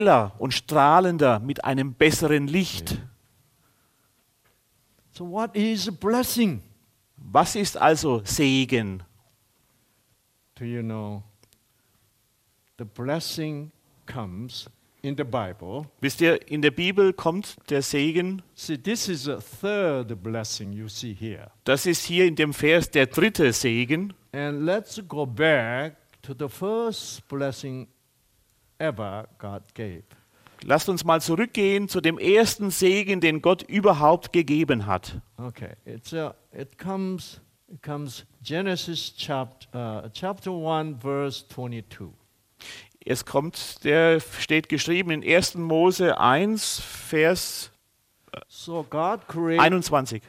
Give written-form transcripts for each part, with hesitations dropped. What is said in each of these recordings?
heller und strahlender mit einem besseren Licht. So what is a blessing? Was ist also Segen? Do you know? The blessing comes in the Bible. Wisst ihr, in der Bibel kommt der Segen. See, this is a third blessing you see here. Das ist hier in dem Vers der dritte Segen. And let's go back to the first blessing ever God gave. Lasst uns mal zurückgehen zu dem ersten Segen, den Gott überhaupt gegeben hat. Okay, it comes Genesis chapter 1 verse 22. Es kommt, der steht geschrieben in 1. Mose 1, Vers So God created 21.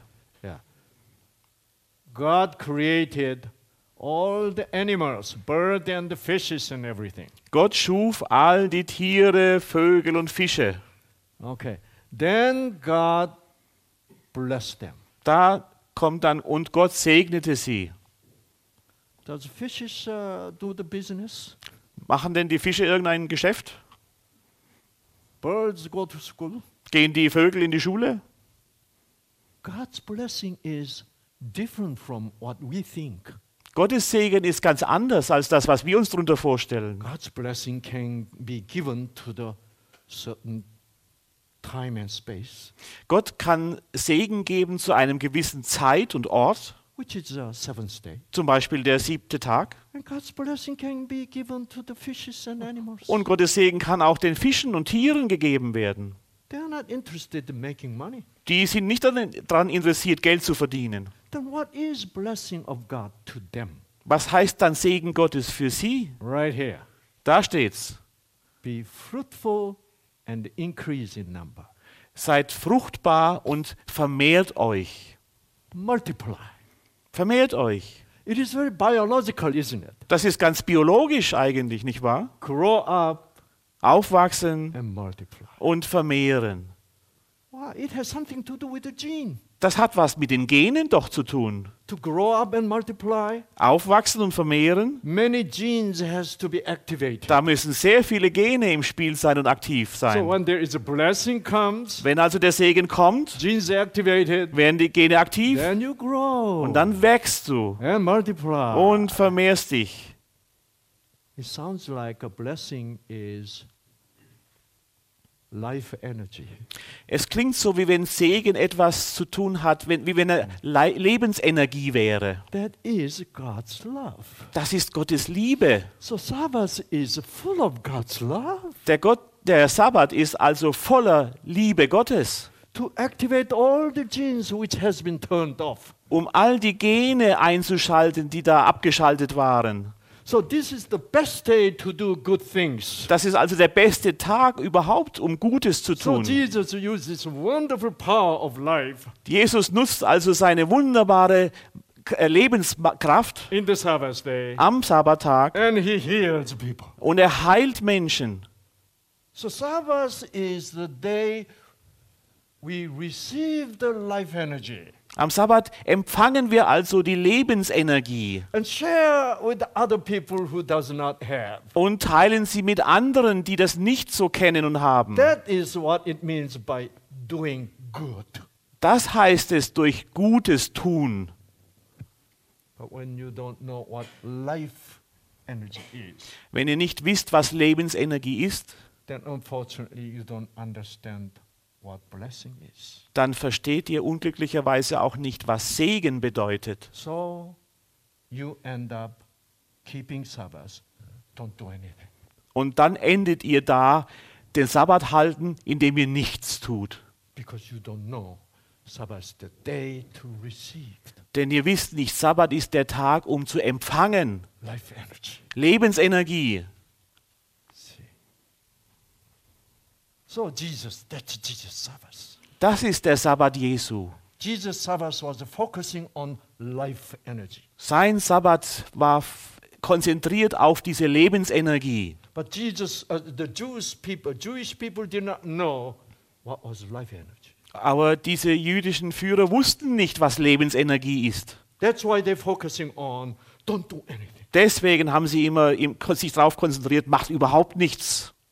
God created all the animals, birds and the fishes and everything. Gott schuf all die Tiere, Vögel und Fische. Okay. Then God blessed them. Da kommt dann, und Gott segnete sie. Does fishes do the business? Machen denn die Fische irgendein Geschäft? Birds go to school. Gehen die Vögel in die Schule? God's blessing is different from what we think. Gottes Segen ist ganz anders als das, was wir uns darunter vorstellen. God's blessing can be given to the certain time and space, Gott kann Segen geben zu einem gewissen Zeit und Ort, which is the seventh day. zum Beispiel der 7. Tag. And God's blessing can be given to the fishes and animals. Und Gottes Segen kann auch den Fischen und Tieren gegeben werden. They are not interested in making money. Die sind nicht daran interessiert, Geld zu verdienen. Then what is blessing of God to them? Was heißt dann Segen Gottes für sie? Right here. Da steht's. Be fruitful and increase in number. Seid fruchtbar und vermehrt euch. Multiply. Vermehrt euch. It is very biological, isn't it? Das ist ganz biologisch eigentlich, nicht wahr? Grow up Aufwachsen and multiply. und vermehren. Wow, it has something to do with the gene. Das hat was mit den Genen doch zu tun. To grow up and multiply, Aufwachsen und vermehren, many genes has to be activated. da müssen sehr viele Gene im Spiel sein und aktiv So sein. when there is a blessing comes, Wenn also der Segen kommt, genes are activated, werden die Gene aktiv then you grow und dann wächst du and multiply. und vermehrst dich. It sounds like a blessing is life energy. Es klingt so, wie wenn Segen etwas zu tun hat, wie wenn er Lebensenergie wäre. That is God's love. Das ist Gottes Liebe. So Sabbath is full of God's love Der Sabbat ist also voller Liebe Gottes, to activate all the genes which has been turned off. um all die Gene einzuschalten, die da abgeschaltet waren. So this is the best day to do good things. Das ist also der beste Tag überhaupt, um Gutes zu So tun. Jesus used this wonderful power of life Jesus nutzt also seine wunderbare Lebenskraft in the Sabbath day, am Sabbattag and he heals people. und er heilt Menschen. So Sabbath is the day we receive the life energy Am Sabbat empfangen wir also die Lebensenergie and share with other people who does not have. und teilen sie mit anderen, die das nicht so kennen und haben. That is what it means by doing good. Das heißt es durch Gutes tun. But when you don't know what life energy is, Wenn ihr nicht wisst, was Lebensenergie ist, then unfortunately you don't understand what blessing is. dann versteht ihr unglücklicherweise auch nicht, was Segen bedeutet. So you end up keeping Sabbath, don't do anything. Und dann endet ihr da, den Sabbat halten, indem ihr nichts tut. Because you don't know Sabbath is the day to receive Denn ihr wisst nicht, Sabbat ist der Tag, um zu empfangen. life energy. Lebensenergie. See. So that's Jesus' Sabbath. Das ist der Sabbat Jesu. Jesus' Sabbath was focusing on life energy. Sein Sabbat war konzentriert auf diese Lebensenergie. But the Jewish people did not know what was life energy. Aber diese jüdischen Führer wussten nicht, was Lebensenergie ist. That's why they're focusing on don't do anything. Deswegen haben sie immer sich darauf konzentriert, macht überhaupt nichts.